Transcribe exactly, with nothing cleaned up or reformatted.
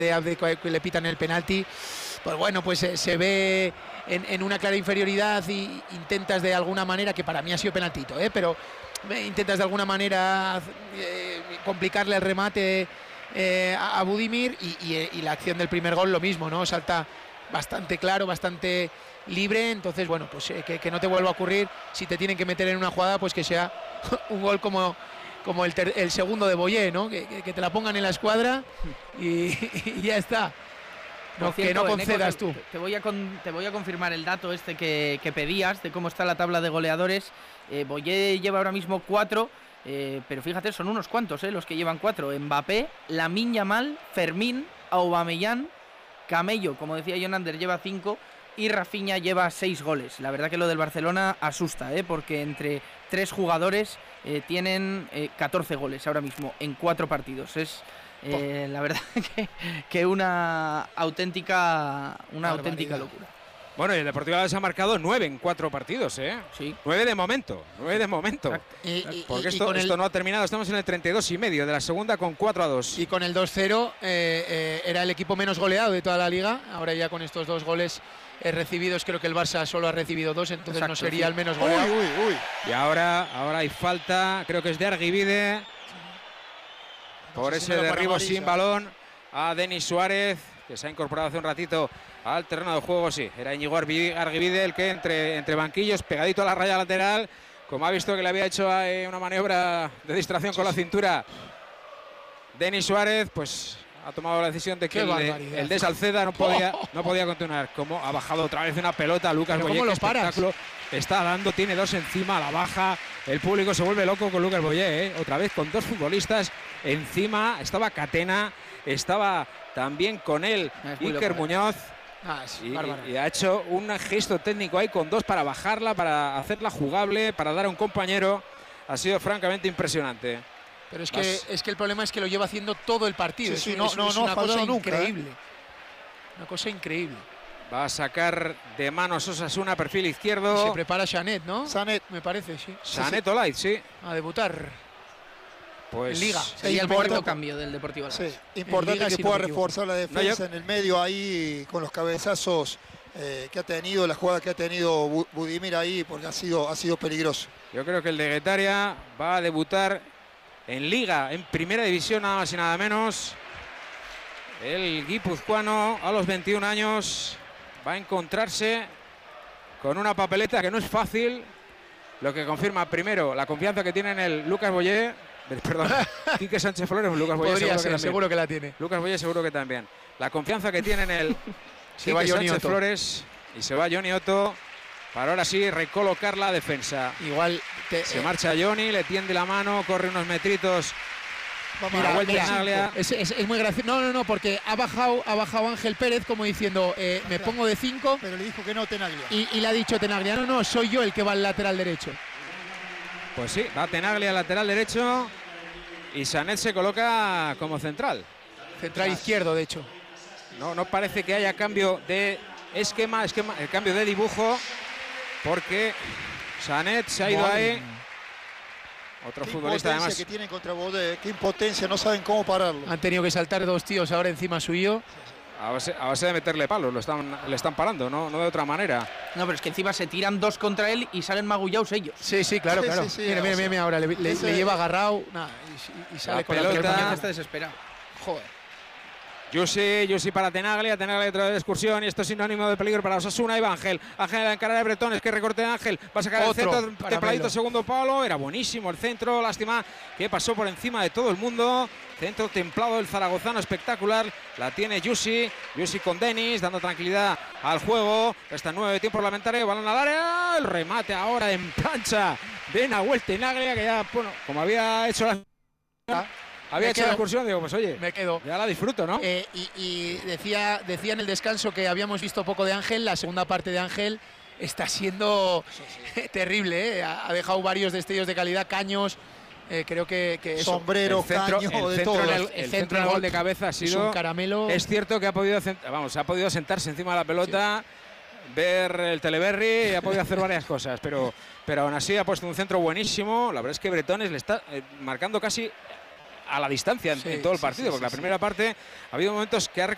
de que le pitan el penalti, pues bueno, pues se, se ve en, en una clara inferioridad y intentas de alguna manera, que para mí ha sido penaltito, ¿eh? pero intentas de alguna manera eh, complicarle el remate eh, a, a Budimir y, y, y la acción del primer gol lo mismo, ¿no? Salta bastante claro, bastante libre, entonces bueno, pues eh, que, que no te vuelva a ocurrir. Si te tienen que meter en una jugada, pues que sea un gol como como el, ter, el segundo de Boyé, ¿no? Que, que, que te la pongan en la escuadra y, y ya está. No, cierto, que no concedas Eneco, tú. Te voy, a con, te voy a confirmar el dato este que, que pedías de cómo está la tabla de goleadores. Eh, Boyé lleva ahora mismo cuatro, eh, pero fíjate, son unos cuantos eh, los que llevan cuatro. Mbappé, Lamine Yamal, Fermín, Aubameyang, Camello, como decía Jonander, lleva cinco y Rafinha lleva seis goles. La verdad que lo del Barcelona asusta, ¿eh? porque entre tres jugadores eh, tienen eh, catorce goles ahora mismo en cuatro partidos. Es eh, la verdad que, que una auténtica una Barbaridad. auténtica locura. Bueno, y el Deportivo Alavés ha marcado nueve en cuatro partidos, ¿eh? Sí. Nueve de momento, nueve de momento. Y, y, Porque y, esto, y con esto el, no ha terminado, estamos en el treinta y dos y medio de la segunda con cuatro a dos. Y con el dos cero eh, eh, era el equipo menos goleado de toda la liga. Ahora ya con estos dos goles eh, recibidos, creo que el Barça solo ha recibido dos, entonces Exacto, no sería sí. el menos goleado. Uy, uy, uy. Y ahora, ahora hay falta, creo que es de Arguibide. Por No sé si ese me lo pone derribo amarilla. sin balón a Denis Suárez, que se ha incorporado hace un ratito al terreno de juego. Sí, era Íñigo Arguibide el que entre, entre banquillos, pegadito a la raya lateral, como ha visto que le había hecho eh, una maniobra de distracción con la cintura Denis Suárez, pues ha tomado la decisión de que Qué el de, barbaridad. el de Salceda no podía, no podía continuar. Como ha bajado otra vez una pelota Lucas Pero Boyé, ¿cómo qué lo paras? espectáculo está dando, tiene dos encima, a la baja, el público se vuelve loco con Lucas Boyé, ¿eh? Otra vez con dos futbolistas encima, estaba Catena, estaba también con él Es muy Iker loco, ¿eh? Muñoz. Ah, es Y, bárbaro. y ha hecho un gesto técnico ahí con dos para bajarla, para hacerla jugable, para dar a un compañero. Ha sido francamente impresionante. Pero es que, Vas. es que el problema es que lo lleva haciendo todo el partido. Sí, sí, es, no- es- no- es no ha una cosa fallado nunca, increíble. Una cosa increíble. Va a sacar de manos Osasuna, perfil Se izquierdo. prepara Sanet, ¿no? Sanet. Me parece, sí. Sanet Olait, sí. A debutar. Pues En Liga. Sí, Sería el importa- mejor Cuarto cambio del Deportivo Alavés. Sí, importante Liga, que si no pueda me equivoco. reforzar la defensa No, yo- en el medio ahí con los cabezazos eh, que ha tenido, la jugada que ha tenido Bu- Budimir ahí, porque ha sido, ha sido peligroso. yo creo que el de Guetaria va a debutar en Liga, en Primera División, nada más y nada menos. El guipuzcoano a los veintiún años va a encontrarse con una papeleta que no es fácil, lo que confirma primero la confianza que tiene en el Lucas Boyé, eh, perdón, Quique Sánchez Flores, Lucas Boyé Podría seguro, ser, que también. seguro que la tiene. Lucas Boyé seguro que también. La confianza que tiene en el Se va Quique Johnny Sánchez Otto. Flores y se va Johnny Otto para ahora sí recolocar la defensa. Igual te, Se eh, marcha Johnny, le tiende la mano, corre unos metritos. Vamos Mira, a vuelta mira, en Aglia. es, es- es muy gracioso. No, no, no, porque ha bajado, ha bajado Ángel Pérez como diciendo, eh, me pongo de cinco Pero le dijo que no Tenaglia. y, y le ha dicho Tenaglia, no, no, soy yo el que va al lateral derecho. Pues sí, va Tenaglia lateral derecho y Sanet se coloca como central. Central izquierdo, de hecho. No, no parece que haya cambio de esquema, esquema, el cambio de dibujo, porque Sanet se ha ido Madre ahí. mía. Otro Qué futbolista impotencia además. que tienen contra Bodé, qué impotencia, no saben cómo pararlo. Han tenido que saltar dos tíos ahora encima suyo. A base, a base de meterle palos, lo están, le están parando, no, no de otra manera. No, pero es que encima se tiran dos contra él y salen magullados ellos. Sí, sí, claro, Sí, claro. sí, sí, mira, o mira, sea, mira, mira, ahora le, le- ese- le lleva agarrado nah, y, y sale La con pelota. la Pero pelota. está desesperado. Joder. Yusi, Yusi para Tenaglia, Tenaglia otra vez de excursión y esto es sinónimo de peligro para Osasuna. Ahí va Ángel, Ángel a la encarada de Bretones, que recorte de Ángel, va a sacar Otro, el centro, para templadito, Melo. segundo palo, era buenísimo el centro, lástima que pasó por encima de todo el mundo. Centro templado del zaragozano, espectacular, la tiene Yusi, Yusi con Denis, dando tranquilidad al juego. Está nueve de tiempo reglamentario, balón al área, el remate ahora en plancha de Nahuel Tenaglia, que ya, bueno, como había hecho la, había Me hecho la quedo. excursión, digo, pues oye, Me quedo. ya la disfruto, ¿no? Eh, y y decía, decía en el descanso que habíamos visto poco de Ángel. La segunda parte de Ángel está siendo terrible, ¿eh? Ha ha dejado varios destellos de calidad, caños. eh, creo que, que eso, Sombrero, el centro, caño, el de centro todo. en el, El el centro centro en en el gol de gol cabeza ha es sido. un caramelo. Es cierto que ha podido, cent- vamos, ha podido sentarse encima de la pelota, ver el teleberry y ha podido hacer varias cosas, pero, pero aún así ha puesto un centro buenísimo. La verdad es que Bretones le está eh, marcando casi a la distancia en, Sí, en todo el sí, partido, sí, porque sí, la sí. primera parte ha habido momentos que ha